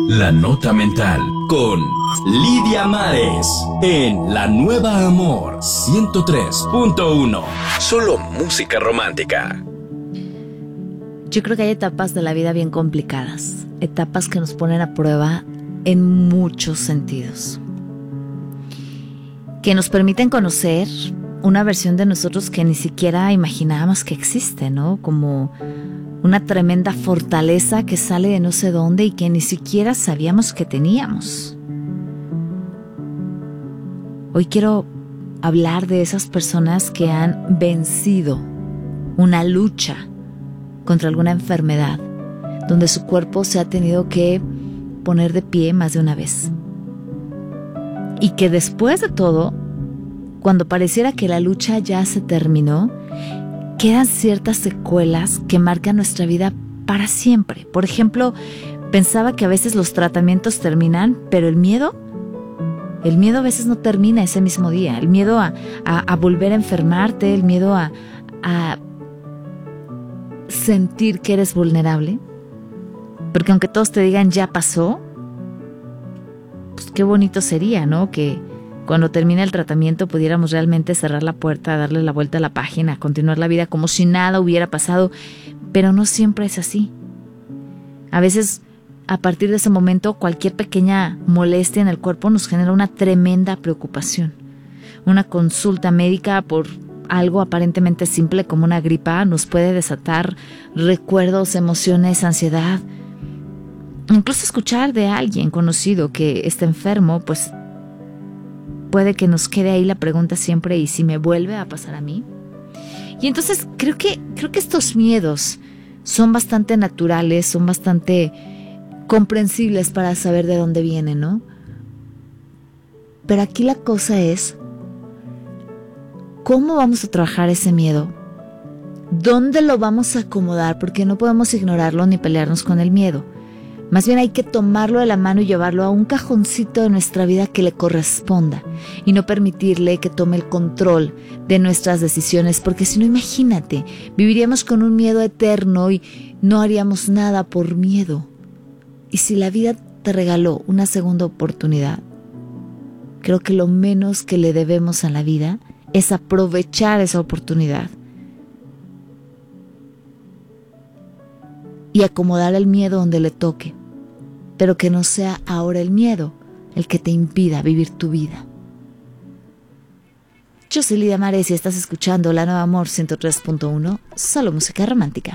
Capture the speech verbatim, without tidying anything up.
La Nota Mental con Lidia Mares en La Nueva Amor ciento tres punto uno. Solo música romántica. Yo creo que hay etapas de la vida bien complicadas, etapas que nos ponen a prueba en muchos sentidos, que nos permiten conocer una versión de nosotros que ni siquiera imaginábamos que existe, ¿no? Como una tremenda fortaleza que sale de no sé dónde y que ni siquiera sabíamos que teníamos. Hoy quiero hablar de esas personas que han vencido una lucha contra alguna enfermedad, donde su cuerpo se ha tenido que poner de pie más de una vez. Y que después de todo, cuando pareciera que la lucha ya se terminó, quedan ciertas secuelas que marcan nuestra vida para siempre. Por ejemplo, pensaba que a veces los tratamientos terminan, pero el miedo, el miedo a veces no termina ese mismo día. El miedo a, a, a volver a enfermarte, el miedo a, a sentir que eres vulnerable. Porque aunque todos te digan ya pasó, pues qué bonito sería, ¿no? Que cuando termine el tratamiento pudiéramos realmente cerrar la puerta, darle la vuelta a la página, continuar la vida como si nada hubiera pasado, pero no siempre es así. A veces, a partir de ese momento, cualquier pequeña molestia en el cuerpo nos genera una tremenda preocupación. Una consulta médica por algo aparentemente simple como una gripa nos puede desatar recuerdos, emociones, ansiedad. Incluso escuchar de alguien conocido que está enfermo, pues puede que nos quede ahí la pregunta siempre, ¿y si me vuelve a pasar a mí? Y entonces creo que, creo que estos miedos son bastante naturales, son bastante comprensibles para saber de dónde vienen, ¿no? Pero aquí la cosa es, ¿cómo vamos a trabajar ese miedo? ¿Dónde lo vamos a acomodar? Porque no podemos ignorarlo ni pelearnos con el miedo. Más bien hay que tomarlo de la mano y llevarlo a un cajoncito de nuestra vida que le corresponda y no permitirle que tome el control de nuestras decisiones, porque si no, imagínate, viviríamos con un miedo eterno y no haríamos nada por miedo. Y si la vida te regaló una segunda oportunidad, creo que lo menos que le debemos a la vida es aprovechar esa oportunidad y acomodar el miedo donde le toque, pero que no sea ahora el miedo el que te impida vivir tu vida. Yo soy Lidia Mares y estás escuchando La Nueva Amor ciento tres punto uno, solo música romántica.